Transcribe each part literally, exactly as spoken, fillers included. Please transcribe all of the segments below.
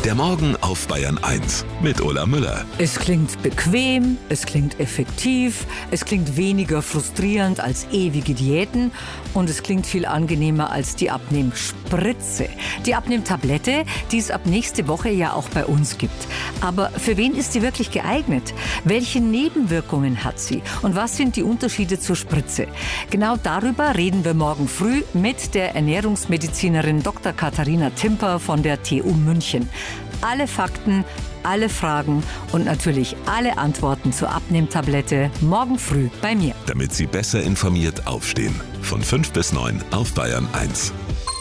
Der Morgen auf Bayern eins mit Ulla Müller. Es klingt bequem, es klingt effektiv, es klingt weniger frustrierend als ewige Diäten und es klingt viel angenehmer als die Abnehmspritze. Die Abnehmtablette, die es ab nächste Woche ja auch bei uns gibt. Aber für wen ist sie wirklich geeignet? Welche Nebenwirkungen hat sie? Und was sind die Unterschiede zur Spritze? Genau darüber reden wir morgen früh mit der Ernährungsmedizinerin Doktor Katharina Timper von der T U München. Alle Fakten, alle Fragen und natürlich alle Antworten zur Abnehmtablette morgen früh bei mir. Damit Sie besser informiert aufstehen. Von fünf bis neun auf Bayern eins.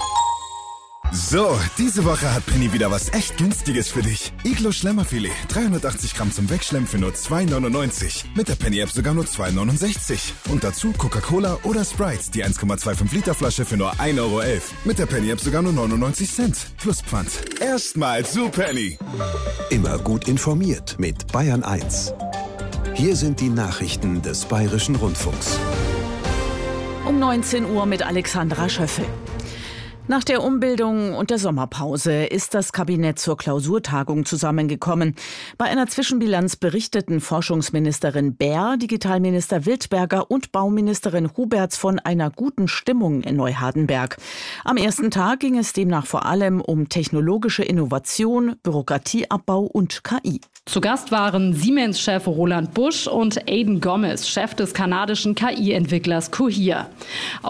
So, diese Woche hat Penny wieder was echt Günstiges für dich. Iglo Schlemmerfilet, dreihundertachtzig Gramm zum Wegschlemmen für nur zwei neunundneunzig. Mit der Penny-App sogar nur zwei neunundsechzig. Und dazu Coca-Cola oder Sprite, die eins Komma fünfundzwanzig Liter Flasche für nur ein Euro elf. Mit der Penny-App sogar nur neunundneunzig Cent. Plus Pfand. Erstmal zu Penny. Immer gut informiert mit Bayern eins. Hier sind die Nachrichten des Bayerischen Rundfunks. Um neunzehn Uhr mit Alexandra Schöffel. Nach der Umbildung und der Sommerpause ist das Kabinett zur Klausurtagung zusammengekommen. Bei einer Zwischenbilanz berichteten Forschungsministerin Baer, Digitalminister Wildberger und Bauministerin Huberts von einer guten Stimmung in Neuhardenberg. Am ersten Tag ging es demnach vor allem um technologische Innovation, Bürokratieabbau und K I. Zu Gast waren Siemens-Chef Roland Busch und Aidan Gomez, Chef des kanadischen K I-Entwicklers Cohere.